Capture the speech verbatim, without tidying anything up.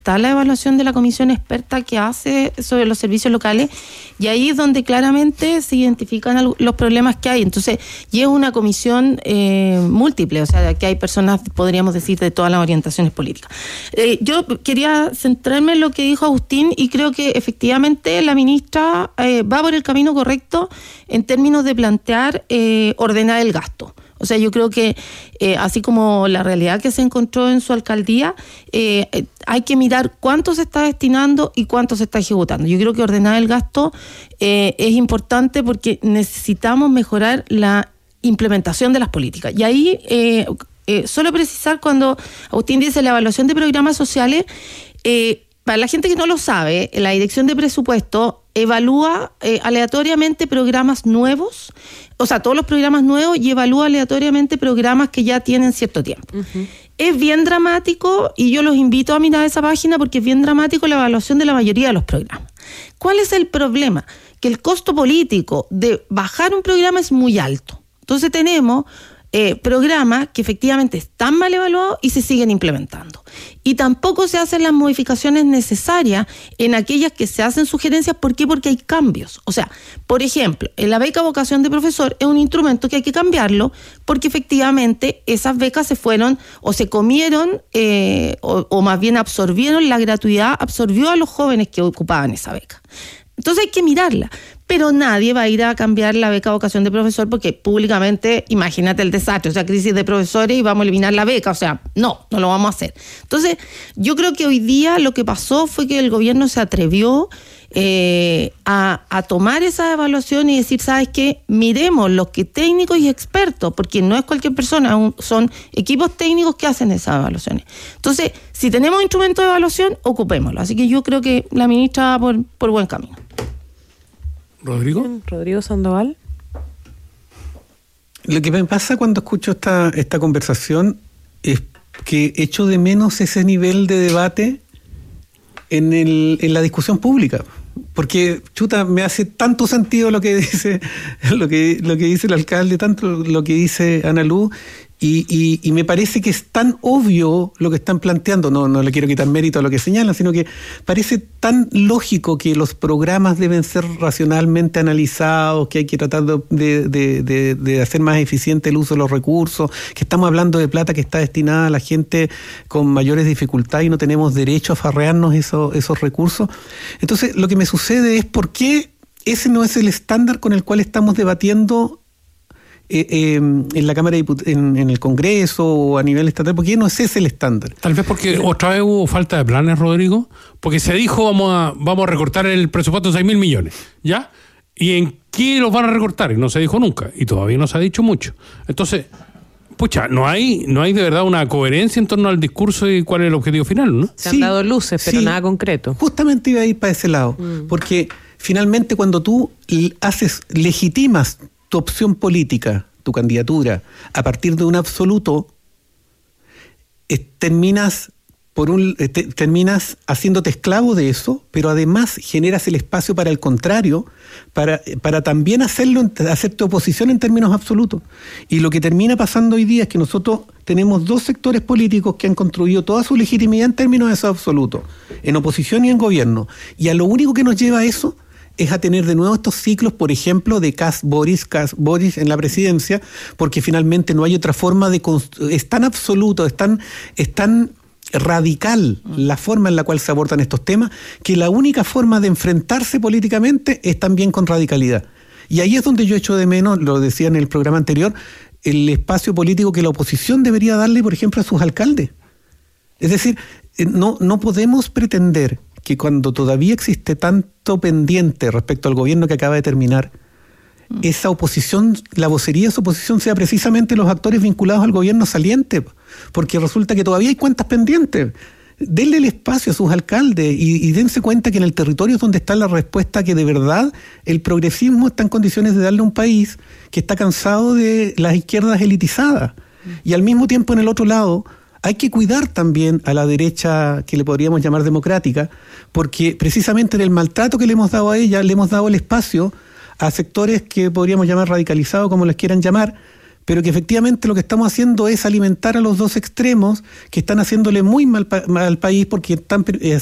está la evaluación de la comisión experta que hace sobre los servicios locales, y ahí es donde claramente se identifican los problemas que hay. Entonces, y es una comisión eh, múltiple, o sea, que hay personas, podríamos decir, de todas las orientaciones políticas. Eh, yo quería centrarme en lo que dijo Agustín, y creo que efectivamente la ministra eh, va por el camino correcto en términos de plantear eh, ordenar el gasto. O sea, yo creo que eh, así como la realidad que se encontró en su alcaldía, eh, eh, hay que mirar cuánto se está destinando y cuánto se está ejecutando. Yo creo que ordenar el gasto eh, es importante porque necesitamos mejorar la implementación de las políticas. Y ahí, eh, eh, solo precisar cuando Agustín dice la evaluación de programas sociales, eh, para la gente que no lo sabe, la Dirección de Presupuesto evalúa eh, aleatoriamente programas nuevos, o sea, todos los programas nuevos, y evalúa aleatoriamente programas que ya tienen cierto tiempo. Uh-huh. Es bien dramático, y yo los invito a mirar esa página porque es bien dramático la evaluación de la mayoría de los programas. ¿Cuál es el problema? Que el costo político de bajar un programa es muy alto. Entonces tenemos eh, programas que efectivamente están mal evaluados y se siguen implementando. Y tampoco se hacen las modificaciones necesarias en aquellas que se hacen sugerencias. ¿Por qué? Porque hay cambios. O sea, por ejemplo, en la beca vocación de profesor es un instrumento que hay que cambiarlo porque efectivamente esas becas se fueron o se comieron eh, o, o más bien absorbieron, la gratuidad absorbió a los jóvenes que ocupaban esa beca. Entonces hay que mirarla, pero nadie va a ir a cambiar la beca vocación de profesor porque públicamente, imagínate el desastre, o sea, crisis de profesores y vamos a eliminar la beca, o sea, no, no lo vamos a hacer. Entonces, yo creo que hoy día lo que pasó fue que el gobierno se atrevió eh, a, a tomar esa evaluación y decir, ¿sabes qué? Miremos los que técnicos y expertos, porque no es cualquier persona, un, son equipos técnicos que hacen esas evaluaciones. Entonces, si tenemos instrumentos de evaluación, ocupémoslo. Así que yo creo que la ministra va por, por buen camino. Rodrigo. Rodrigo Sandoval. Lo que me pasa cuando escucho esta, esta conversación es que echo de menos ese nivel de debate en, el, en la discusión pública. Porque, chuta, me hace tanto sentido lo que dice lo que, lo que dice el alcalde, tanto lo que dice Ana Luz, y, y, y me parece que es tan obvio lo que están planteando. No, no le quiero quitar mérito a lo que señalan, sino que parece tan lógico que los programas deben ser racionalmente analizados, que hay que tratar de, de, de, de hacer más eficiente el uso de los recursos, que estamos hablando de plata que está destinada a la gente con mayores dificultades y no tenemos derecho a farrearnos esos, esos recursos. Entonces, lo que me sucede es por qué ese no es el estándar con el cual estamos debatiendo Eh, eh, en la Cámara de Diputados, en, en el Congreso o a nivel estatal. ¿Por qué no es ese el estándar? Tal vez porque Pero, otra vez hubo falta de planes, Rodrigo, porque se dijo vamos a vamos a recortar el presupuesto en seis mil millones, ¿ya? ¿Y en qué los van a recortar? Y no se dijo nunca, y todavía no se ha dicho mucho. Entonces, pucha, no hay no hay de verdad una coherencia en torno al discurso y cuál es el objetivo final, ¿no? Se sí, han dado luces, pero sí, nada concreto. Justamente iba a ir para ese lado, mm. porque finalmente cuando tú haces, legitimas tu opción política, tu candidatura, a partir de un absoluto, eh, terminas por un eh, te, terminas haciéndote esclavo de eso, pero además generas el espacio para el contrario, para, para también hacerlo, hacerte oposición en términos absolutos. Y lo que termina pasando hoy día es que nosotros tenemos dos sectores políticos que han construido toda su legitimidad en términos de esos absolutos, en oposición y en gobierno. Y a lo único que nos lleva a eso es a tener de nuevo estos ciclos, por ejemplo, de Kast-Boris, Kast-Boris en la presidencia, porque finalmente no hay otra forma de... Const- es tan absoluto, es tan, es tan radical la forma en la cual se abordan estos temas, que la única forma de enfrentarse políticamente es también con radicalidad. Y ahí es donde yo echo de menos, lo decía en el programa anterior, el espacio político que la oposición debería darle, por ejemplo, a sus alcaldes. Es decir, no, no podemos pretender que cuando todavía existe tanto pendiente respecto al gobierno que acaba de terminar, mm. esa oposición, la vocería de esa oposición sea precisamente los actores vinculados al gobierno saliente, porque resulta que todavía hay cuentas pendientes. Denle el espacio a sus alcaldes y, y dense cuenta que en el territorio es donde está la respuesta, que de verdad el progresismo está en condiciones de darle a un país que está cansado de las izquierdas elitizadas. Mm. Y al mismo tiempo, en el otro lado, hay que cuidar también a la derecha, que le podríamos llamar democrática, porque precisamente en el maltrato que le hemos dado a ella, le hemos dado el espacio a sectores que podríamos llamar radicalizados, como les quieran llamar, pero que efectivamente lo que estamos haciendo es alimentar a los dos extremos que están haciéndole muy mal pa- al país porque están eh,